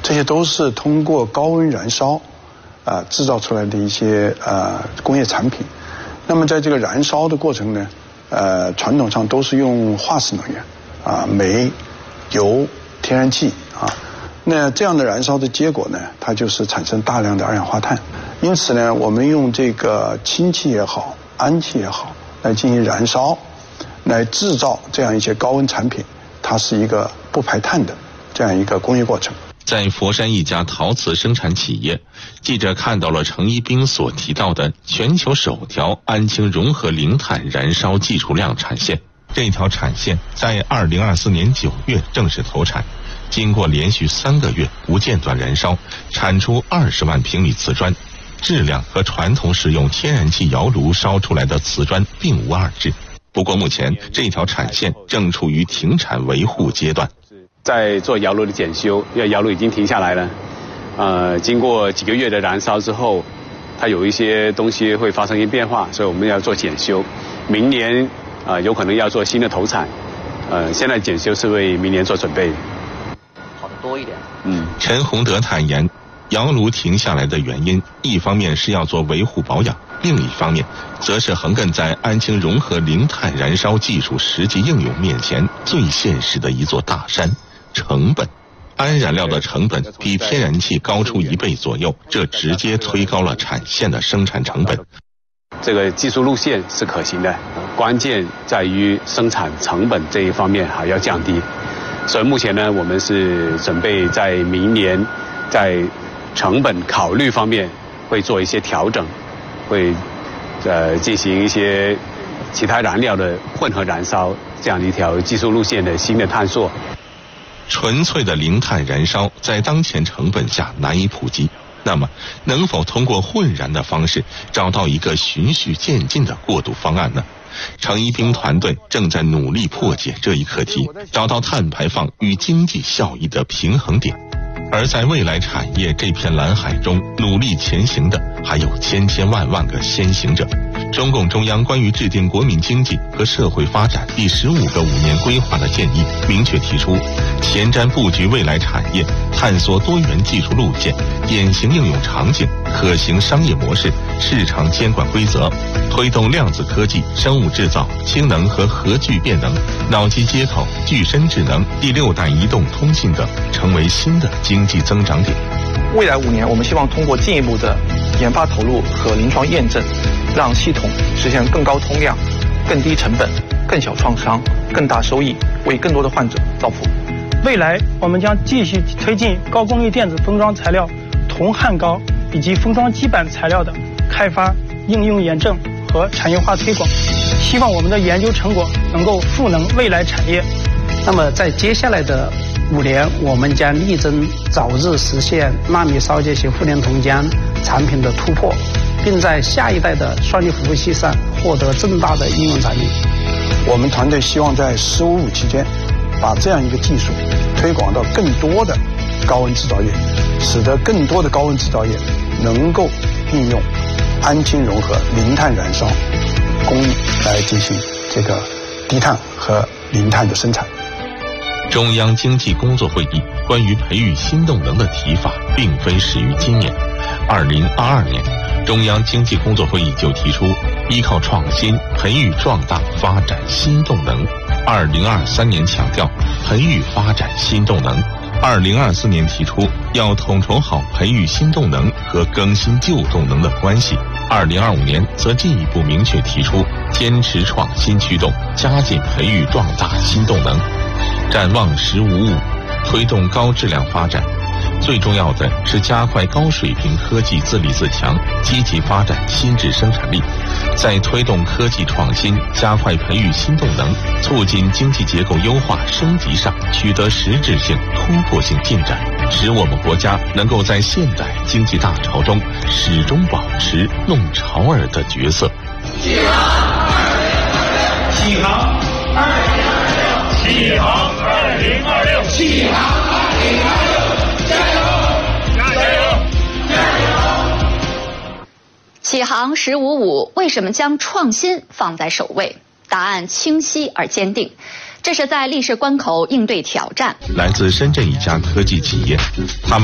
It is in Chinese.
这些都是通过高温燃烧制造出来的一些工业产品。那么在这个燃烧的过程呢，传统上都是用化石能源煤、油、天然气那这样的燃烧的结果呢，它就是产生大量的二氧化碳。因此呢，我们用这个氢气也好、氨气也好来进行燃烧，来制造这样一些高温产品，它是一个不排碳的这样一个工业过程。 在佛山一家陶瓷生产企业，记者看到了程一兵所提到的全球首条安氢融合零碳燃烧技术量产线。这条产线在2024年9月正式投产，经过连续3个月不间断燃烧，产出20万平米瓷砖，质量和传统使用天然气窑炉烧出来的瓷砖并无二致。不过目前这条产线正处于停产维护阶段。 在做窑炉的检修，因为窑炉已经停下来了，经过几个月的燃烧之后，它有一些东西会发生一些变化，所以我们要做检修。明年有可能要做新的投产，现在检修是为明年做准备。 跑得多一点。 陈洪德坦言，窑炉停下来的原因，一方面是要做维护保养，另一方面则是横亘在安氢融合零碳燃烧技术实际应用面前最现实的一座大山。成本，氨燃料的成本比天然气高出1倍左右，这直接推高了产线的生产成本。 这个技术路线是可行的，关键在于生产成本这一方面还要降低。所以目前呢，我们是准备在明年在成本考虑方面会做一些调整，会进行一些其他燃料的混合燃烧这样的一条技术路线的新的探索。 纯粹的零碳燃烧在当前成本下难以普及，那么能否通过混燃的方式找到一个循序渐进的过渡方案呢？程一兵团队正在努力破解这一课题，找到碳排放与经济效益的平衡点。而在未来产业这片蓝海中努力前行的还有千千万万个先行者。中共中央关于制定国民经济和社会发展第15个5年规划的建议明确提出，前瞻布局未来产业，探索多元技术路线、典型应用场景、可行商业模式、市场监管规则，推动量子科技、生物制造、氢能和核聚变能、脑机接口、具身智能、第6代移动通信等成为新的经济增长点。 未来5年，我们希望通过进一步的研发投入和临床验证，让系统实现更高通量、更低成本、更小创伤、更大收益，为更多的患者造福。 未来我们将继续推进高工艺电子封装材料、铜焊膏以及封装基板材料的开发、应用验证和产业化推广，希望我们的研究成果能够赋能未来产业。 那么在接下来的5年，我们将力争早日实现纳米烧结型互联铜浆产品的突破，并在下一代的双离服务器上获得更大的应用场景。 我们团队希望在15-5期间，把这样一个技术推广到更多的高温制造业，使得更多的高温制造业能够运用安氢融合零碳燃烧工艺来进行这个低碳和零碳的生产。 中央经济工作会议关于培育新动能的提法并非始于今年。2022年，中央经济工作会议就提出，依靠创新培育壮大发展新动能。2023年强调培育发展新动能。2024年提出要统筹好培育新动能和更新旧动能的关系。2025年则进一步明确提出，坚持创新驱动，加紧培育壮大新动能。展望15-5，推动高质量发展。最重要的是加快高水平科技自立自强，积极发展新质生产力，在推动科技创新、加快培育新动能、促进经济结构优化升级上取得实质性、突破性进展，使我们国家能够在现代经济大潮中始终保持弄潮儿的角色。 启航2026，启航2026，启航2026，加油！加油！加油！ 启航15-5为什么将创新放在首位？答案清晰而坚定，这是在历史关口应对挑战。 来自深圳一家科技企业，他们